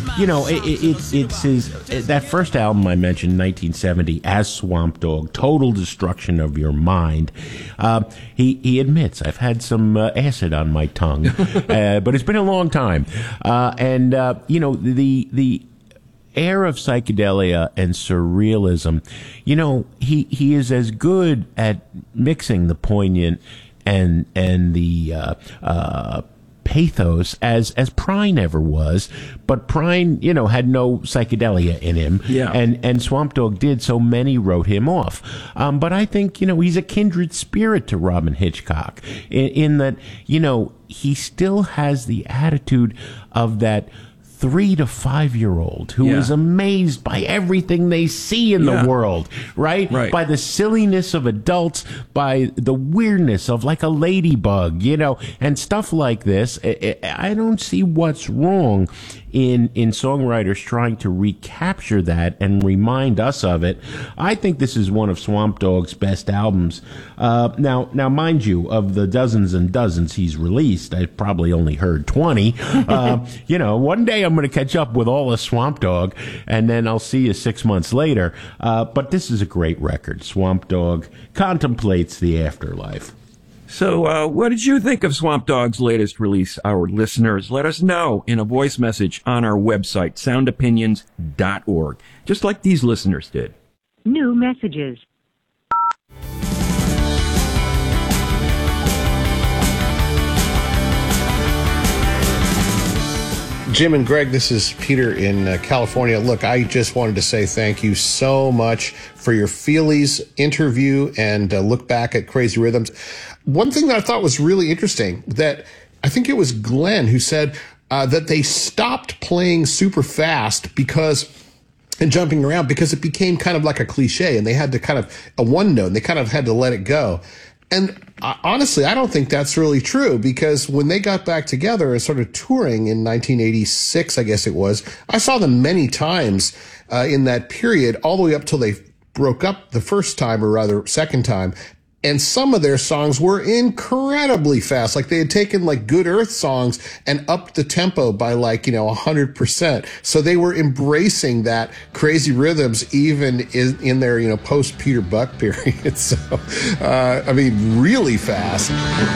it's his that first album I mentioned, 1970, as Swamp Dogg, total destruction of your mind. He admits, I've had some acid on my tongue, but it's been a long time, the air of psychedelia and surrealism, he is as good at mixing the poignant and the pathos as Prine ever was, but Prine, had no psychedelia in him, and Swamp Dogg did, so many wrote him off. But I think, he's a kindred spirit to Robyn Hitchcock in that, he still has the attitude of that 3 to 5 year old who is amazed by everything they see in the world, right? By the silliness of adults, by the weirdness of like a ladybug, and stuff like this. I don't see what's wrong in songwriters trying to recapture that and remind us of it. I think this is one of Swamp Dogg's best albums. Now, mind you, of the dozens and dozens he's released, I've probably only heard 20. One day I'm going to catch up with all of Swamp Dogg, and then I'll see you 6 months later. But this is a great record. Swamp Dogg contemplates the afterlife. So what did you think of Swamp Dogg's latest release? Our listeners, let us know in a voice message on our website, soundopinions.org, just like these listeners did. New messages. Jim and Greg, this is Peter in California. Look, I just wanted to say thank you so much for your Feelies interview and look back at Crazy Rhythms. One thing that I thought was really interesting, that I think it was Glenn who said that they stopped playing super fast and jumping around because it became kind of like a cliche, and they had to kind of a one note, and they kind of had to let it go. And honestly, I don't think that's really true, because when they got back together and started touring in 1986, I guess it was, I saw them many times in that period, all the way up till they broke up the first time, or rather second time. And some of their songs were incredibly fast. Like they had taken like Good Earth songs and upped the tempo by 100%. So they were embracing that Crazy Rhythms even in their, post Peter Buck period. So, really fast.